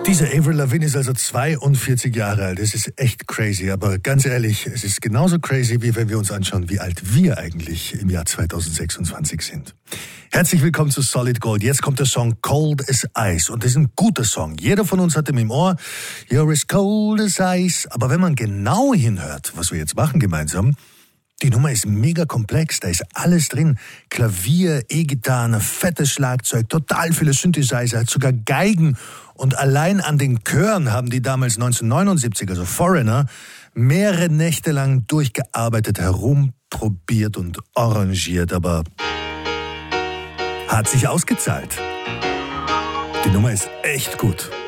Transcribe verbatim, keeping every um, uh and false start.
Diese Avril Lavigne ist also zweiundvierzig Jahre alt. Das ist echt crazy. Aber ganz ehrlich, es ist genauso crazy, wie wenn wir uns anschauen, wie alt wir eigentlich im Jahr zweitausendsechsundzwanzig sind. Herzlich willkommen zu Solid Gold. Jetzt kommt der Song Cold as Ice. Und das ist ein guter Song. Jeder von uns hat ihn im Ohr. You're as cold as ice. Aber wenn man genau hinhört, was wir jetzt machen gemeinsam, die Nummer ist mega komplex, da ist alles drin. Klavier, E-Gitarre, fettes Schlagzeug, total viele Synthesizer, hat sogar Geigen. Und allein an den Chören haben die damals neunzehnhundertneunundsiebzig, also Foreigner, mehrere Nächte lang durchgearbeitet, herumprobiert und arrangiert, aber hat sich ausgezahlt. Die Nummer ist echt gut.